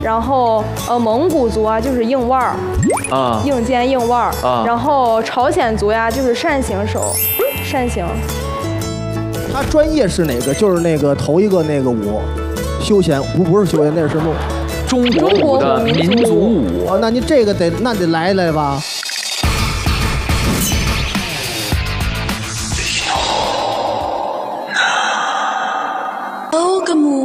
然后蒙古族啊就是硬腕儿， 啊， 硬肩硬腕儿， 啊， 然后朝鲜族呀就是扇形手，扇形。 他专业是哪个？就是那个头一个那个舞，休闲不是休闲，那是什么？ 中国舞的民族舞。 哦，那你这个得来吧？